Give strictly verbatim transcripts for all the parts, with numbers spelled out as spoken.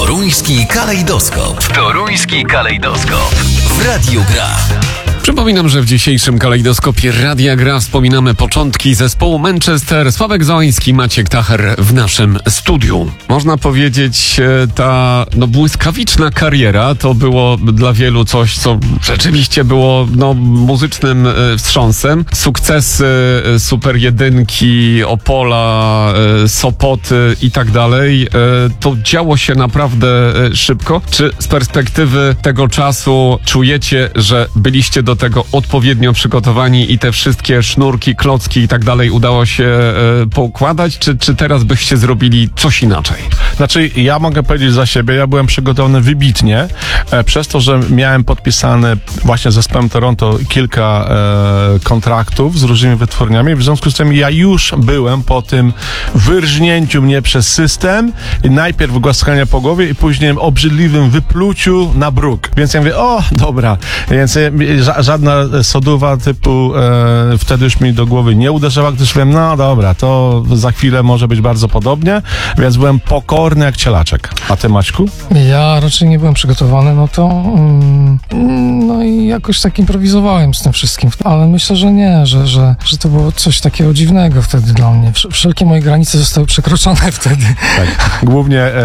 Toruński kalejdoskop. Toruński kalejdoskop. W Radiu Gra. Przypominam, że w dzisiejszym kalejdoskopie Radia Gra wspominamy początki zespołu Manchester. Sławek Załański, Maciek Tacher w naszym studiu. Można powiedzieć, ta no, błyskawiczna kariera to było dla wielu coś, co rzeczywiście było no, muzycznym e, wstrząsem. Sukcesy e, Super Jedynki, Opola, e, Sopoty i tak dalej. E, to działo się naprawdę e, szybko. Czy z perspektywy tego czasu czujecie, że byliście do tego odpowiednio przygotowani i te wszystkie sznurki, klocki i tak dalej udało się e, poukładać, czy, czy teraz byście zrobili coś inaczej? Znaczy, ja mogę powiedzieć za siebie, ja byłem przygotowany wybitnie, e, przez to, że miałem podpisane właśnie z zespołem Toronto kilka e, kontraktów z różnymi wytwórniami, w związku z tym ja już byłem po tym wyrżnięciu mnie przez system, i najpierw głaskania po głowie i później obrzydliwym wypluciu na bruk. Więc ja mówię, o, dobra, więc e, ża- żadna soduwa typu e, wtedy już mi do głowy nie uderzała, gdyż wiem, no dobra, to za chwilę może być bardzo podobnie, więc byłem pokorny jak cielaczek. A ty, Maćku? Ja raczej nie byłem przygotowany, no to mm, no i jakoś tak improwizowałem z tym wszystkim, ale myślę, że nie, że, że, że to było coś takiego dziwnego wtedy dla mnie. Wszelkie moje granice zostały przekroczone wtedy. Tak. Głównie e,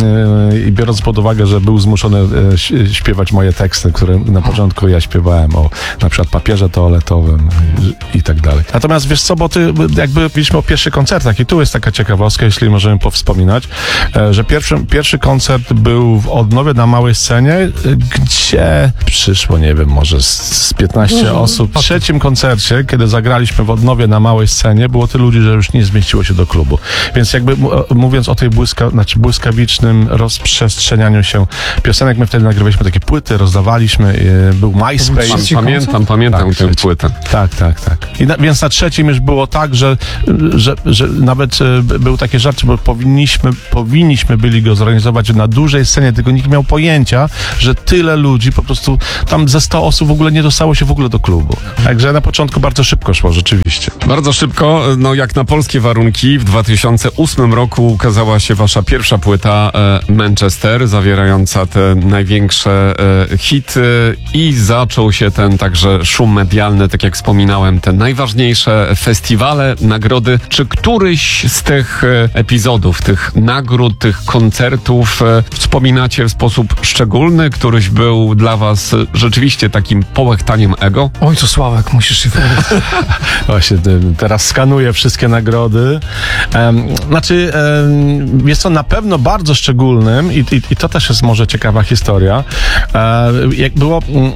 e, biorąc pod uwagę, że był zmuszony e, śpiewać moje teksty, które na początku ja śpiewałem o na przykład papierze toaletowym i, i tak dalej. Natomiast wiesz co, bo ty jakby mówiliśmy o pierwszych koncertach i tu jest taka ciekawostka, jeśli możemy powspominać, e, że pierwszy, pierwszy koncert był w Odnowie na małej scenie, e, gdzie przyszło, nie wiem, może z, z piętnaście Dużo. osób. W trzecim koncercie, kiedy zagraliśmy w Odnowie na małej scenie, było tylu ludzi, że już nie zmieściło się do klubu. Więc jakby m- mówiąc o tej błyska, znaczy błyskawicznym rozprzestrzenianiu się piosenek, my wtedy nagrywaliśmy takie płyty, rozdawaliśmy, e, był MySpace. Pamiętam, pamiętam tak, tę płytę. Tak, tak, tak. I na, więc na trzecim już było tak, że, że, że nawet e, był taki żart, bo powinniśmy, powinniśmy byli go zorganizować na dużej scenie, tylko nikt nie miał pojęcia, że tyle ludzi, po prostu tam ze sto osób w ogóle nie dostało się w ogóle do klubu. Także na początku bardzo szybko szło, rzeczywiście. Bardzo szybko, no jak na polskie warunki, w dwa tysiące ósmym roku ukazała się wasza pierwsza płyta e, Manchester, zawierająca te największe e, hity i zaczął się ten także szum medialny, tak jak wspominałem, te najważniejsze festiwale, nagrody. Czy któryś z tych e, epizodów, tych nagród, tych koncertów e, wspominacie w sposób szczególny? Któryś był dla was rzeczywiście takim połechtaniem ego? Oj, to Sławek, musisz się powiedzieć. Właśnie teraz skanuję wszystkie nagrody. Um, znaczy, um, jest to na pewno bardzo szczególnym i, i, i to też jest może ciekawa historia. Um, jak było, um,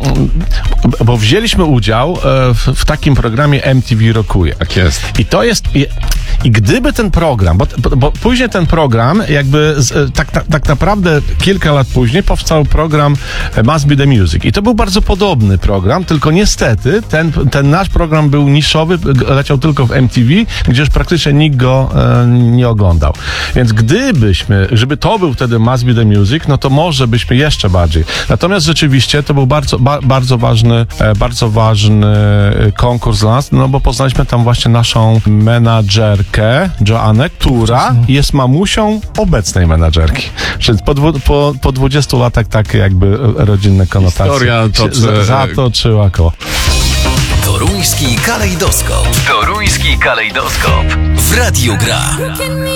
bo wzięliśmy udział w, w takim programie M T V Rockuje. Tak jest. I to jest... I, i gdyby ten program, bo, bo, bo później ten program jakby z, tak, tak, tak naprawdę kilka lat później powstał program Must Be The Music. I to był bardzo podobny program, tylko niestety ten, ten nasz program był niszowy, leciał tylko w M T V, gdzie już praktycznie nikt go e, nie oglądał. Więc gdybyśmy, żeby to był wtedy Must Be The Music, no to może byśmy jeszcze bardziej. Natomiast rzeczywiście to był bardzo, ba, bardzo ważny, e, bardzo ważny konkurs dla nas, no bo poznaliśmy tam właśnie naszą menadżerkę Joannę, która jest mamusią obecnej menadżerki. Czyli po, dwu, po, po dwudziestu latach takie jakby rodzinne konotacje. Historia toczy... Z, zatoczyła koło. Toruński kalejdoskop. Toruński kalejdoskop. W Radiu Gra.